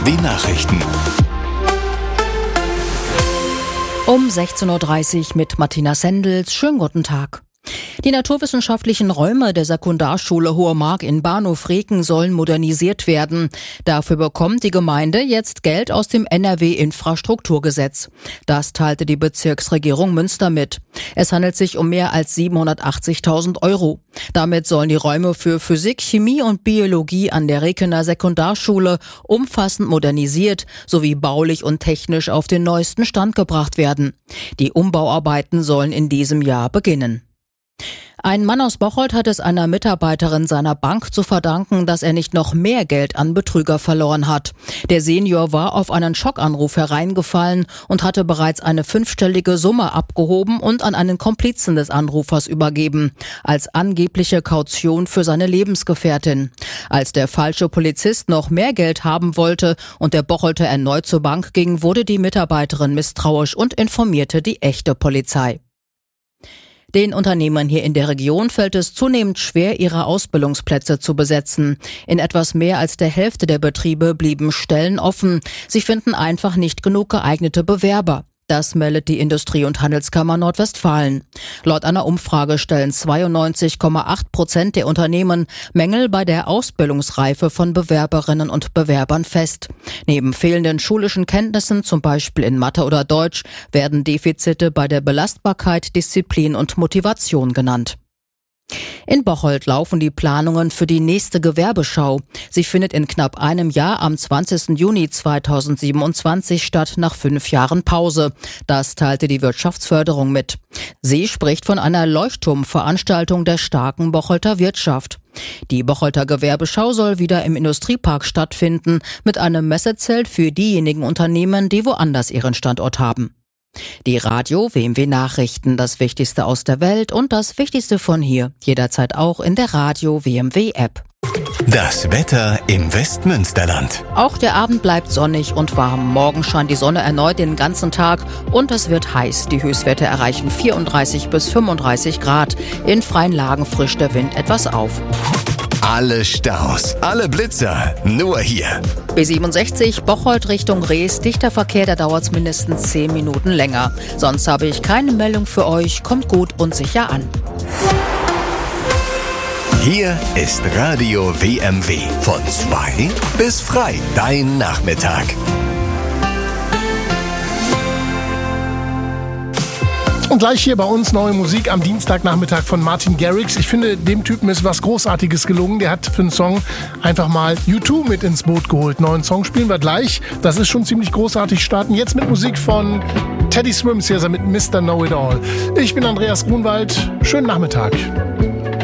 WMW Nachrichten. Um 16.30 Uhr mit Martina Sendels. Schönen guten Tag. Die naturwissenschaftlichen Räume der Sekundarschule Hohe Mark in Bahnhof-Reken sollen modernisiert werden. Dafür bekommt die Gemeinde jetzt Geld aus dem NRW-Infrastrukturgesetz. Das teilte die Bezirksregierung Münster mit. Es handelt sich um mehr als 780.000 Euro. Damit sollen die Räume für Physik, Chemie und Biologie an der Rekener Sekundarschule umfassend modernisiert sowie baulich und technisch auf den neuesten Stand gebracht werden. Die Umbauarbeiten sollen in diesem Jahr beginnen. Ein Mann aus Bocholt hat es einer Mitarbeiterin seiner Bank zu verdanken, dass er nicht noch mehr Geld an Betrüger verloren hat. Der Senior war auf einen Schockanruf hereingefallen und hatte bereits eine 5-stellige Summe abgehoben und an einen Komplizen des Anrufers übergeben, als angebliche Kaution für seine Lebensgefährtin. Als der falsche Polizist noch mehr Geld haben wollte und der Bocholter erneut zur Bank ging, wurde die Mitarbeiterin misstrauisch und informierte die echte Polizei. Den Unternehmern hier in der Region fällt es zunehmend schwer, ihre Ausbildungsplätze zu besetzen. In etwas mehr als der Hälfte der Betriebe blieben Stellen offen. Sie finden einfach nicht genug geeignete Bewerber. Das meldet die Industrie- und Handelskammer Nordwestfalen. Laut einer Umfrage stellen 92,8% der Unternehmen Mängel bei der Ausbildungsreife von Bewerberinnen und Bewerbern fest. Neben fehlenden schulischen Kenntnissen, zum Beispiel in Mathe oder Deutsch, werden Defizite bei der Belastbarkeit, Disziplin und Motivation genannt. In Bocholt laufen die Planungen für die nächste Gewerbeschau. Sie findet in knapp einem Jahr am 20. Juni 2027 statt, nach 5 Jahren Pause. Das teilte die Wirtschaftsförderung mit. Sie spricht von einer Leuchtturmveranstaltung der starken Bocholter Wirtschaft. Die Bocholter Gewerbeschau soll wieder im Industriepark stattfinden, mit einem Messezelt für diejenigen Unternehmen, die woanders ihren Standort haben. Die Radio WMW Nachrichten, das Wichtigste aus der Welt und das Wichtigste von hier, jederzeit auch in der Radio WMW App. Das Wetter im Westmünsterland. Auch der Abend bleibt sonnig und warm. Morgen scheint die Sonne erneut den ganzen Tag und es wird heiß. Die Höchstwerte erreichen 34 bis 35 Grad. In freien Lagen frischt der Wind etwas auf. Alle Staus, alle Blitzer, nur hier. B67 Bocholt Richtung Rees, dichter Verkehr, da dauert mindestens 10 Minuten länger. Sonst habe ich keine Meldung für euch, kommt gut und sicher an. Hier ist Radio WMW von 2 bis frei, dein Nachmittag. Und gleich hier bei uns neue Musik am Dienstagnachmittag von Martin Garrix. Ich finde, dem Typen ist was Großartiges gelungen. Der hat für einen Song einfach mal U2 mit ins Boot geholt. Neuen Song spielen wir gleich. Das ist schon ziemlich großartig. Starten jetzt mit Musik von Teddy Swims hier mit Mr. Know-It-All. Ich bin Andreas Grunwald. Schönen Nachmittag.